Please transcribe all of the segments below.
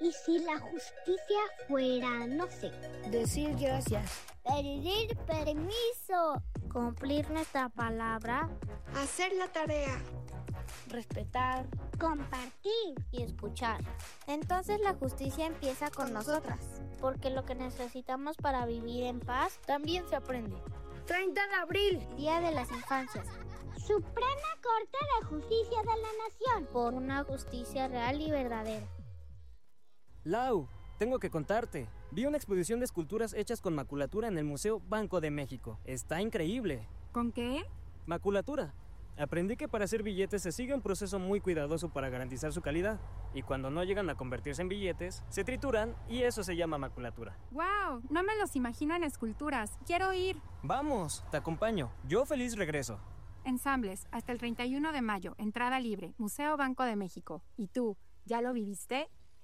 ¿Y si la justicia fuera, no sé? Decir gracias. Pedir permiso. Cumplir nuestra palabra. Hacer la tarea. Respetar. Compartir. Y escuchar. Entonces la justicia empieza con nosotras. Porque lo que necesitamos para vivir en paz también se aprende. 30 de abril. Día de las Infancias. Suprema Corte de Justicia de la Nación. Por una justicia real y verdadera. Lau, tengo que contarte. Vi una exposición de esculturas hechas con maculatura en el Museo Banco de México. Está increíble. ¿Con qué? Maculatura. Aprendí que para hacer billetes se sigue un proceso muy cuidadoso para garantizar su calidad. Y cuando no llegan a convertirse en billetes, se trituran y eso se llama maculatura. ¡Wow! No me los imagino en esculturas. ¡Quiero ir! Vamos, te acompaño. Yo feliz regreso. Ensambles, hasta el 31 de mayo, entrada libre, Museo Banco de México. ¿Y tú, ya lo viviste?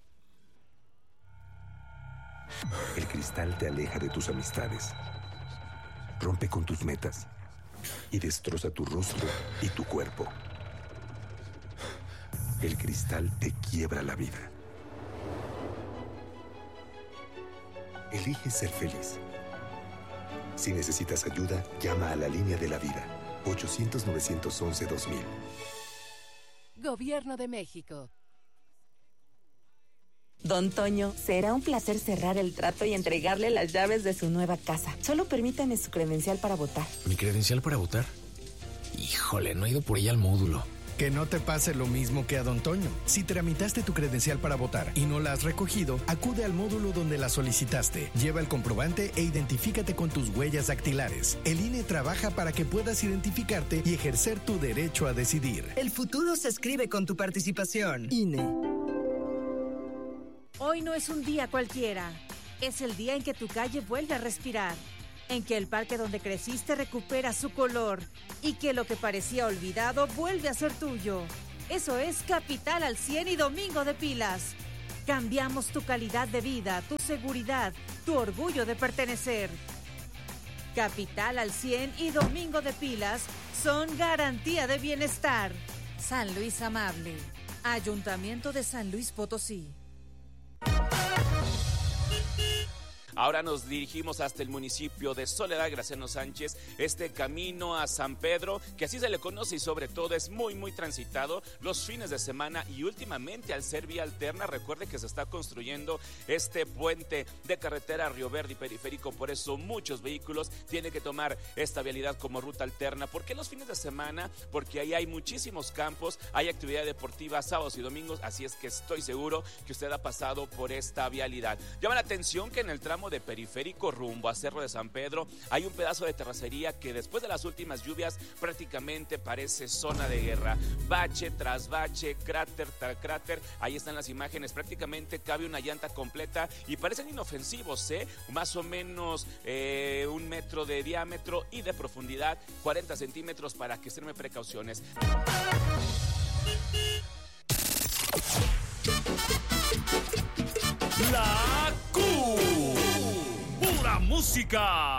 El cristal te aleja de tus amistades, rompe con tus metas y destroza tu rostro y tu cuerpo. El cristal te quiebra la vida. Elige ser feliz. Si necesitas ayuda, llama a la línea de la vida. 800-911-2000. Gobierno de México. Don Toño, será un placer cerrar el trato y entregarle las llaves de su nueva casa. Solo permítame su credencial para votar. ¿Mi credencial para votar? Híjole, no he ido por ella al módulo. Que no te pase lo mismo que a Don Toño. Si tramitaste tu credencial para votar y no la has recogido, acude al módulo donde la solicitaste. Lleva el comprobante e identifícate con tus huellas dactilares. El INE trabaja para que puedas identificarte y ejercer tu derecho a decidir. El futuro se escribe con tu participación. INE. Hoy no es un día cualquiera. Es el día en que tu calle vuelve a respirar. En que el parque donde creciste recupera su color. Y que lo que parecía olvidado vuelve a ser tuyo. Eso es Capital al 100 y Domingo de Pilas. Cambiamos tu calidad de vida, tu seguridad, tu orgullo de pertenecer. Capital al 100 y Domingo de Pilas son garantía de bienestar. San Luis Amable. Ayuntamiento de San Luis Potosí. Ahora nos dirigimos hasta el municipio de Soledad Graciano Sánchez, este camino a San Pedro, que así se le conoce y sobre todo es muy transitado los fines de semana y últimamente al ser vía alterna. Recuerde que se está construyendo este puente de carretera Río Verde y periférico, por eso muchos vehículos tienen que tomar esta vialidad como ruta alterna. ¿Por qué los fines de semana? Porque ahí hay muchísimos campos, hay actividad deportiva sábados y domingos, así es que estoy seguro que usted ha pasado por esta vialidad. Llama la atención que en el tramo de periférico rumbo a Cerro de San Pedro hay un pedazo de terracería que después de las últimas lluvias prácticamente parece zona de guerra. Bache tras bache, cráter tras cráter, ahí están las imágenes, prácticamente cabe una llanta completa y parecen inofensivos, más o menos 1 metro de diámetro y de profundidad 40 centímetros para que extreme precauciones. La Q. Pura música.